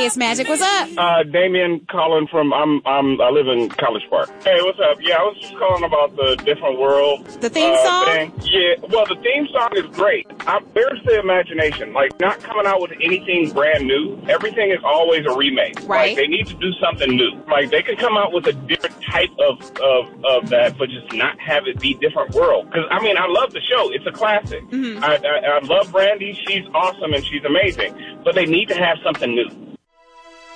Hey, it's Magic. What's up? Damien calling from, I live in College Park. Hey, what's up? Yeah, I was just calling about the Different World. The theme song? Thing. Yeah, well, the theme song is great. There's the imagination. Like, not coming out with anything brand new. Everything is always a remake. Right. Like, they need to do something new. Like, they could come out with a different type of that, but just not have it be Different World. Because, I mean, I love the show. It's a classic. Mm-hmm. I love Brandy. She's awesome and she's amazing. But they need to have something new.